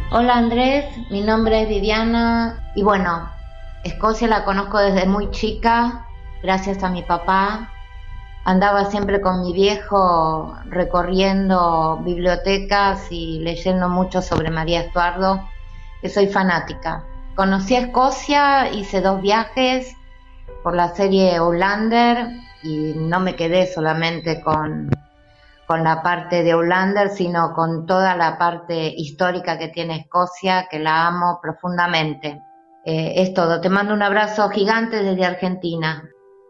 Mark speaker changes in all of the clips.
Speaker 1: Hola Andrés, mi nombre es Viviana y bueno, Escocia la conozco desde muy chica, gracias a mi papá. Andaba siempre con mi viejo recorriendo bibliotecas y leyendo mucho sobre María Estuardo, que soy fanática. Conocí a Escocia, hice 2 viajes por la serie Outlander y no me quedé solamente con la parte de Outlander, sino con toda la parte histórica que tiene Escocia, que la amo profundamente. Es todo, te mando un abrazo gigante desde Argentina.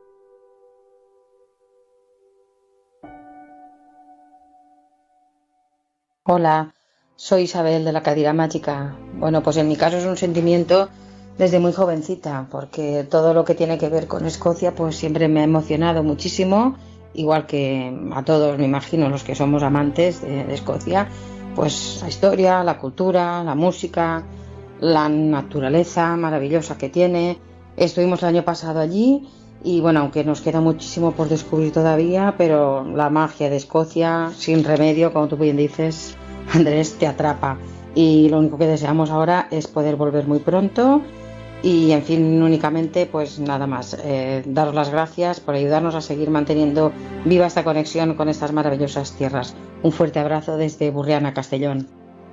Speaker 2: Hola, soy Isabel de la Cadira Mágica. Bueno, pues en mi caso es un sentimiento desde muy jovencita, porque todo lo que tiene que ver con Escocia, pues siempre me ha emocionado muchísimo, igual que a todos, me imagino, los que somos amantes de Escocia, pues la historia, la cultura, la música, la naturaleza maravillosa que tiene. Estuvimos el año pasado allí y bueno, aunque nos queda muchísimo por descubrir todavía, pero la magia de Escocia, sin remedio, como tú bien dices, Andrés, te atrapa. Y lo único que deseamos ahora es poder volver muy pronto. Y en fin, únicamente pues nada más, daros las gracias por ayudarnos a seguir manteniendo viva esta conexión con estas maravillosas tierras. Un fuerte abrazo desde Burriana, Castellón.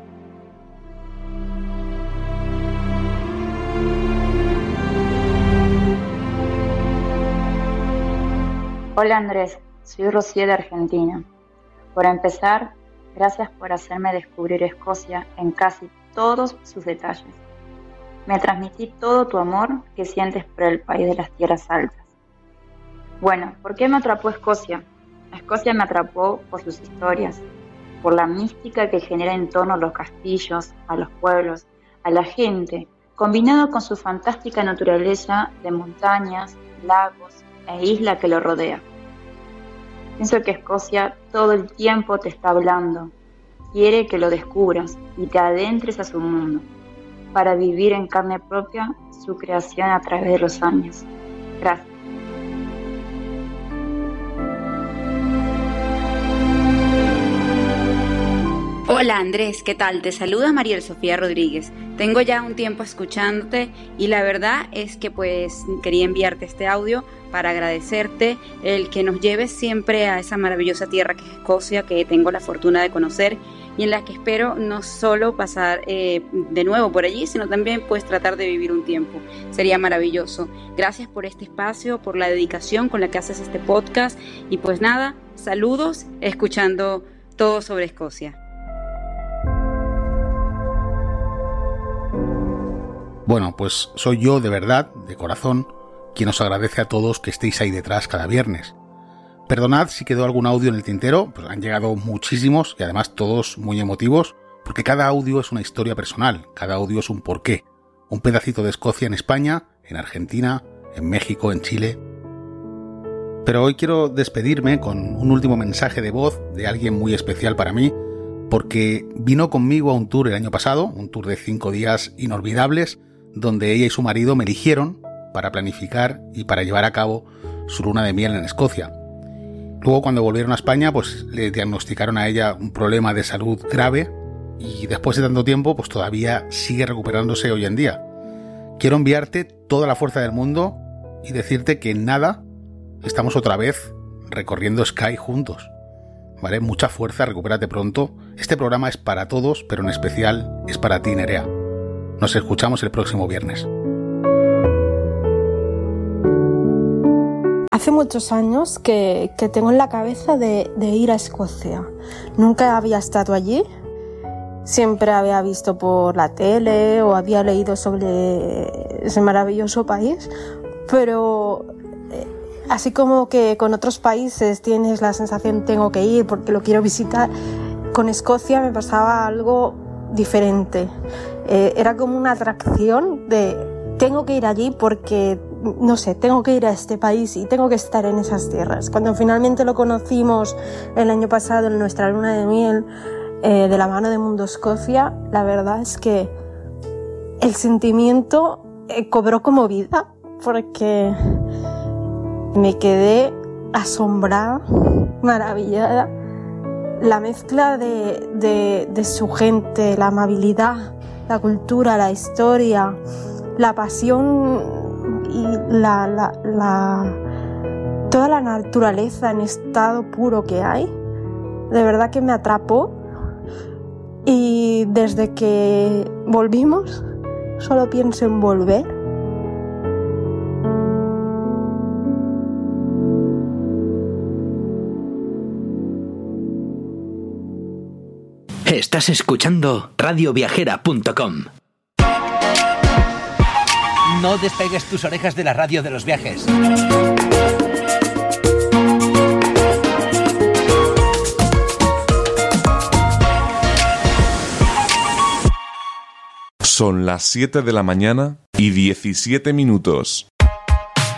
Speaker 3: Hola Andrés, soy Rocío de Argentina. Por empezar, gracias por hacerme descubrir Escocia en casi todos sus detalles. Me transmití todo tu amor que sientes por el país de las tierras altas. Bueno, ¿por qué me atrapó Escocia? Escocia me atrapó por sus historias, por la mística que genera en torno a los castillos, a los pueblos, a la gente, combinado con su fantástica naturaleza de montañas, lagos e isla que lo rodea. Pienso que Escocia todo el tiempo te está hablando, quiere que lo descubras y te adentres a su mundo, para vivir en carne propia su creación a través de los años. Gracias.
Speaker 4: Hola Andrés, ¿qué tal? Te saluda Mariel Sofía Rodríguez. Tengo ya un tiempo escuchándote y la verdad es que pues quería enviarte este audio para agradecerte el que nos lleves siempre a esa maravillosa tierra que es Escocia, que tengo la fortuna de conocer y en la que espero no solo pasar de nuevo por allí, sino también pues tratar de vivir un tiempo. Sería maravilloso. Gracias por este espacio, por la dedicación con la que haces este podcast y pues nada, saludos escuchando todo sobre Escocia.
Speaker 5: Bueno, pues soy yo de verdad, de corazón, quien os agradece a todos que estéis ahí detrás cada viernes. Perdonad si quedó algún audio en el tintero, pues han llegado muchísimos y además todos muy emotivos, porque cada audio es una historia personal, cada audio es un porqué, un pedacito de Escocia en España, en Argentina, en México, en Chile. Pero hoy quiero despedirme con un último mensaje de voz de alguien muy especial para mí, porque vino conmigo a un tour el año pasado, un tour de 5 días inolvidables, donde ella y su marido me eligieron para planificar y para llevar a cabo su luna de miel en Escocia. Luego, cuando volvieron a España, pues le diagnosticaron a ella un problema de salud grave y después de tanto tiempo, pues todavía sigue recuperándose hoy en día. Quiero enviarte toda la fuerza del mundo y decirte que en nada estamos otra vez recorriendo Skye juntos. ¿Vale? Mucha fuerza, recupérate pronto. Este programa es para todos, pero en especial es para ti, Nerea. Nos escuchamos el próximo viernes.
Speaker 6: Hace muchos años que tengo en la cabeza de ir a Escocia. Nunca había estado allí. Siempre había visto por la tele o había leído sobre ese maravilloso país, pero así como que con otros países tienes la sensación tengo que ir porque lo quiero visitar, con Escocia me pasaba algo diferente. Era como una atracción de tengo que ir allí porque, no sé, tengo que ir a este país y tengo que estar en esas tierras. Cuando finalmente lo conocimos el año pasado en nuestra luna de miel, de la mano de Mundo Escocia, la verdad es que el sentimiento cobró como vida porque me quedé asombrada, maravillada. La mezcla de su gente, la amabilidad, la cultura, la historia, la pasión y toda la naturaleza en estado puro que hay. De verdad que me atrapó, y desde que volvimos solo pienso en volver.
Speaker 7: Estás escuchando radioviajera.com.
Speaker 8: No despegues tus orejas de la radio de los viajes.
Speaker 9: Son las 7 de la mañana y 17 minutos.